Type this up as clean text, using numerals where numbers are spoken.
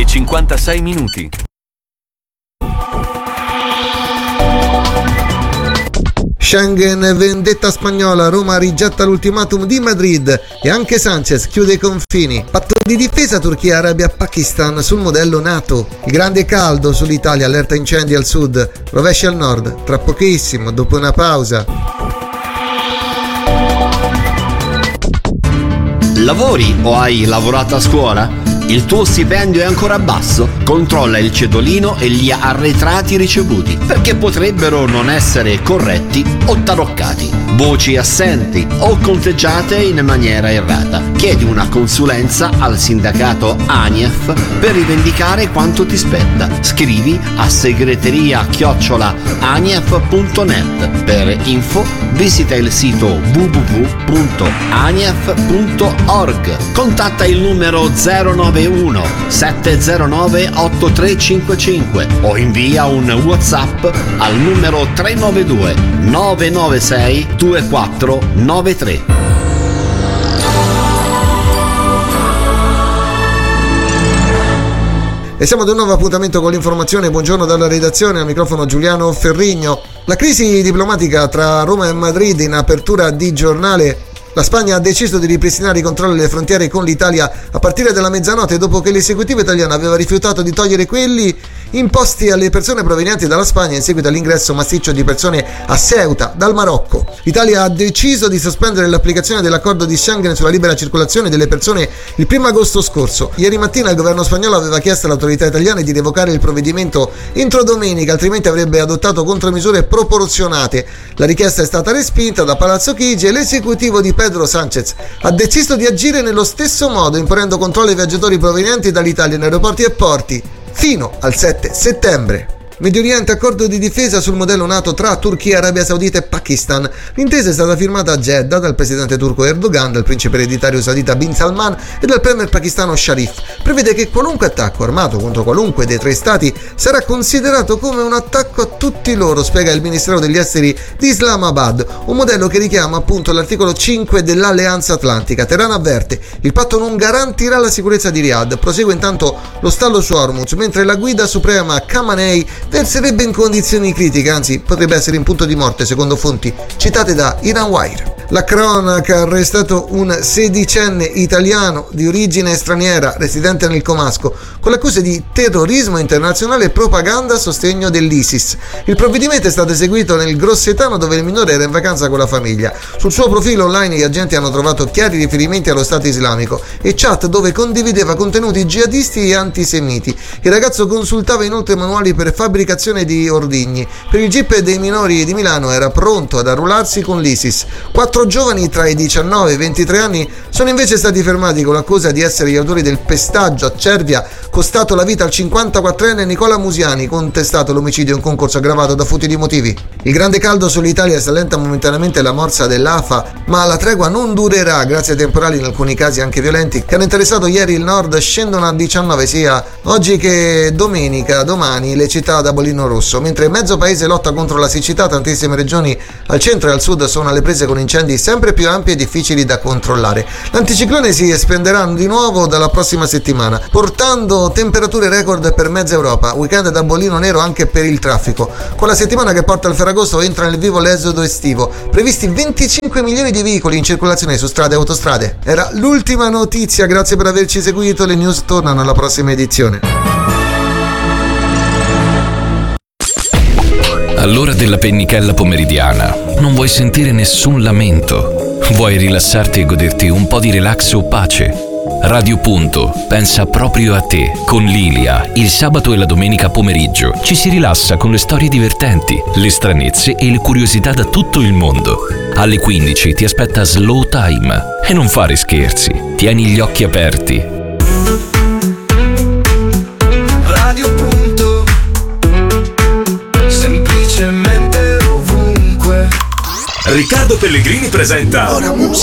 e 56 minuti. Schengen, vendetta spagnola, Roma rigetta l'ultimatum di Madrid e anche Sanchez chiude i confini. Patto di difesa Turchia-Arabia-Pakistan sul modello NATO. Il grande caldo sull'Italia, allerta incendi al sud, rovesci al nord, tra pochissimo, dopo una pausa. Lavori o hai lavorato a scuola? Il tuo stipendio è ancora basso? Controlla il cedolino e gli arretrati ricevuti, perché potrebbero non essere corretti o taroccati. Voci assenti o conteggiate in maniera errata. Chiedi una consulenza al sindacato ANIEF per rivendicare quanto ti spetta. Scrivi a segreteria@anief.net. Per info visita il sito www.anief.org. Contatta il numero 091 709 8355 o invia un WhatsApp al numero 392 996 2493. E siamo ad un nuovo appuntamento con l'informazione. Buongiorno dalla redazione, al microfono Giuliano Ferrigno. La crisi diplomatica tra Roma e Madrid in apertura di giornale. La Spagna ha deciso di ripristinare i controlli alle frontiere con l'Italia a partire dalla mezzanotte, dopo che l'esecutivo italiano aveva rifiutato di togliere quelli imposti alle persone provenienti dalla Spagna in seguito all'ingresso massiccio di persone a Ceuta dal Marocco. L'Italia ha deciso di sospendere l'applicazione dell'accordo di Schengen sulla libera circolazione delle persone il 1 agosto scorso. Ieri mattina il governo spagnolo aveva chiesto alle autorità italiane di revocare il provvedimento entro domenica, altrimenti avrebbe adottato contromisure proporzionate. La richiesta è stata respinta da Palazzo Chigi e l'esecutivo di Pedro Sánchez ha deciso di agire nello stesso modo, imponendo controlli ai viaggiatori provenienti dall'Italia in aeroporti e porti fino al 7 settembre. Medio Oriente, accordo di difesa sul modello NATO tra Turchia, Arabia Saudita e Pakistan. L'intesa è stata firmata a Jeddah dal presidente turco Erdogan, dal principe ereditario saudita Bin Salman e dal premier pakistano Sharif. Prevede che qualunque attacco armato contro qualunque dei tre stati sarà considerato come un attacco a tutti loro, spiega il Ministero degli Esteri di Islamabad, un modello che richiama appunto l'articolo 5 dell'Alleanza Atlantica. Teheran avverte: il patto non garantirà la sicurezza di Riyadh. Prosegue intanto lo stallo su Hormuz, mentre la guida suprema Khamenei verserebbe in condizioni critiche, anzi potrebbe essere in punto di morte, secondo fonti citate da Iran Wire. La cronaca ha arrestato un 16enne italiano di origine straniera residente nel Comasco con le accuse di terrorismo internazionale e propaganda a sostegno dell'ISIS. Il provvedimento è stato eseguito nel Grossetano, dove il minore era in vacanza con la famiglia. Sul suo profilo online gli agenti hanno trovato chiari riferimenti allo Stato islamico e chat dove condivideva contenuti jihadisti e antisemiti. Il ragazzo consultava inoltre manuali per fabbricazione di ordigni. Per il GIP dei minori di Milano era pronto ad arruolarsi con l'ISIS. 4 giovani tra i 19 e i 23 anni sono invece stati fermati con l'accusa di essere gli autori del pestaggio a Cervia costato la vita al 54enne Nicola Musiani, contestato l'omicidio in concorso aggravato da futili motivi. Il grande caldo sull'Italia allenta momentaneamente la morsa dell'AFA, ma la tregua non durerà grazie ai temporali, in alcuni casi anche violenti, che hanno interessato ieri il nord. Scendono a 19 sia oggi che domenica. Domani le città ad Abolino Rosso, mentre mezzo paese lotta contro la siccità. Tantissime regioni al centro e al sud sono alle prese con incendi sempre più ampi e difficili da controllare. L'anticiclone si espanderà di nuovo dalla prossima settimana, portando temperature record per mezza Europa. Weekend da bollino nero anche per il traffico. Con la settimana che porta al Ferragosto entra nel vivo l'esodo estivo. Previsti 25 milioni di veicoli in circolazione su strade e autostrade. Era l'ultima notizia, grazie per averci seguito. Le news tornano alla prossima edizione. All'ora della pennichella pomeridiana non vuoi sentire nessun lamento, vuoi rilassarti e goderti un po' di relax o pace. Radio Punto pensa proprio a te. Con Lilia, il sabato e la domenica pomeriggio ci si rilassa con le storie divertenti, le stranezze e le curiosità da tutto il mondo. Alle 15 ti aspetta Slow Time e non fare scherzi, tieni gli occhi aperti. Radio Punto, semplicemente ovunque. Riccardo Pellegrini presenta